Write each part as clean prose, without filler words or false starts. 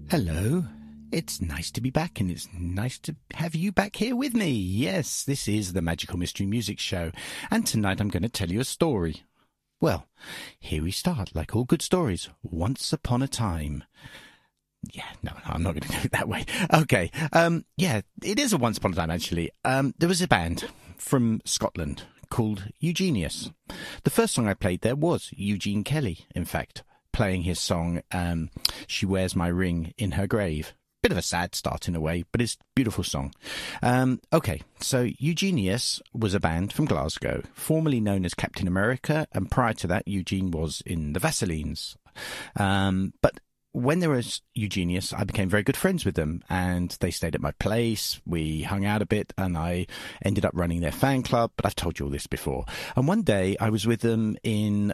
Hello. It's nice to be back, and it's nice to have you back here with me. Yes, this is the Magical Mystery Music Show, and tonight I'm going to tell you a story. Well, here we start, like all good stories. Once upon a time. Yeah, no, I'm not going to do it that way. Okay, yeah, it is a once upon a time, actually. There was a band from Scotland called Eugenius. The first song I played there was Eugene Kelly, in fact, playing his song, She Wears My Ring in Her Grave. Bit of a sad start in a way, but it's a beautiful song. Okay, so Eugenius was a band from Glasgow, formerly known as Captain America, and prior to that, Eugene was in the Vaselines. But when there was Eugenius, I became very good friends with them, and they stayed at my place. We hung out a bit, and I ended up running their fan club, but I've told you all this before. And one day I was with them in,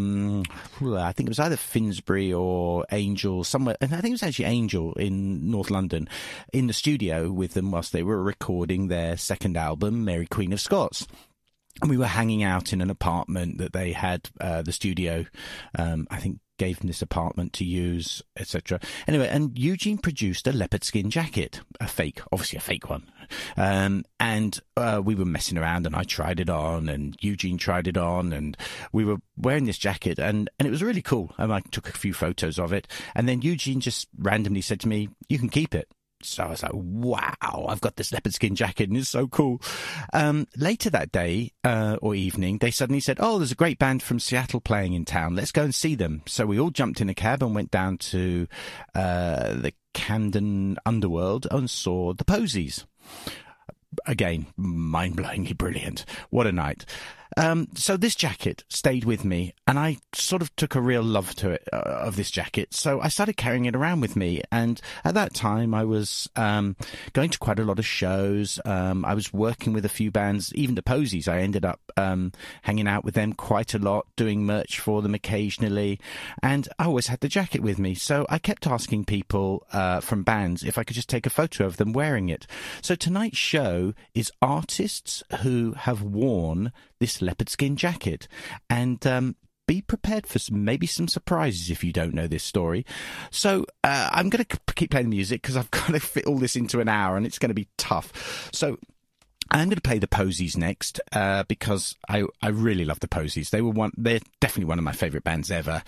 I think it was either Finsbury or Angel, somewhere, and I think it was actually Angel in North London, in the studio with them whilst they were recording their second album, Mary Queen of Scots. And we were hanging out in an apartment that they had, the studio, I think, gave them this apartment to use, etc. Anyway, and Eugene produced a leopard skin jacket, obviously a fake one. And we were messing around, and I tried it on, and Eugene tried it on, and we were wearing this jacket, and it was really cool. And I took a few photos of it, and then Eugene just randomly said to me, "You can keep it." So I was like, wow, I've got this leopard skin jacket and it's so cool. Later that day, or evening, they suddenly said, "Oh, there's a great band from Seattle playing in town. Let's go and see them." So we all jumped in a cab and went down to the Camden Underworld and saw the Posies. Again, mind-blowingly brilliant. What a night. So this jacket stayed with me, and I sort of took a real love to it, of this jacket. So I started carrying it around with me. And at that time, I was going to quite a lot of shows. I was working with a few bands, even the Posies. I ended up hanging out with them quite a lot, doing merch for them occasionally. And I always had the jacket with me. So I kept asking people from bands if I could just take a photo of them wearing it. So tonight's show is artists who have worn this leopard skin jacket, and be prepared for maybe some surprises if you don't know this story. So I'm going to keep playing the music because I've got to fit all this into an hour, and it's going to be tough. So I'm going to play the Posies next because I really love the Posies. They're definitely one of my favourite bands ever.